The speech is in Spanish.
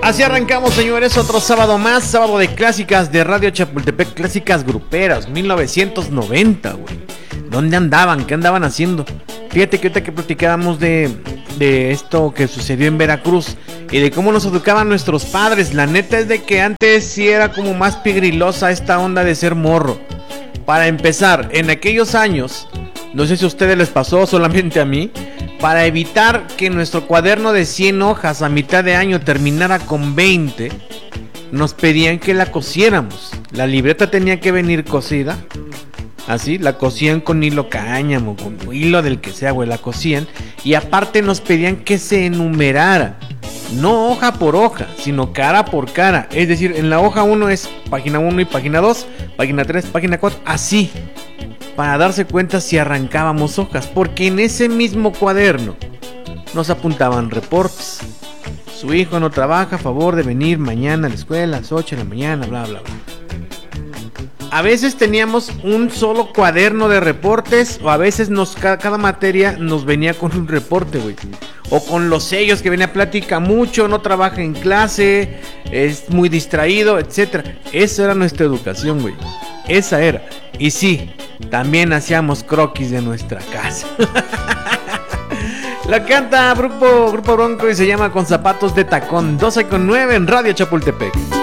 Así arrancamos, señores, otro sábado más, sábado de clásicas de Radio Chapultepec, clásicas gruperas, 1990, güey. ¿Dónde andaban? ¿Qué andaban haciendo? Fíjate que ahorita que platicábamos de esto que sucedió en Veracruz y de cómo nos educaban nuestros padres, la neta es de que antes sí era como más pegrilosa esta onda de ser morro. Para empezar, en aquellos años, no sé si a ustedes les pasó, solamente a mí, para evitar que nuestro cuaderno de 100 hojas a mitad de año terminara con 20, nos pedían que la cosiéramos. La libreta tenía que venir cosida, así, la cosían con hilo cáñamo, con hilo del que sea, güey, la cosían. Y aparte nos pedían que se enumerara, no hoja por hoja, sino cara por cara. Es decir, en la hoja 1 es página 1 y página 2, página 3, página 4, así, para darse cuenta si arrancábamos hojas, porque en ese mismo cuaderno nos apuntaban reportes. Su hijo no trabaja, a favor de venir mañana a la escuela a las 8 de la mañana, bla, bla, bla. A veces teníamos un solo cuaderno de reportes, o a veces cada materia nos venía con un reporte, güey. O con los sellos que venía plática mucho, no trabaja en clase, es muy distraído, etc. Esa era nuestra educación, güey. Esa era. Y sí, también hacíamos croquis de nuestra casa. La canta Grupo Bronco y se llama Con Zapatos de Tacón. 12:09 en Radio Chapultepec.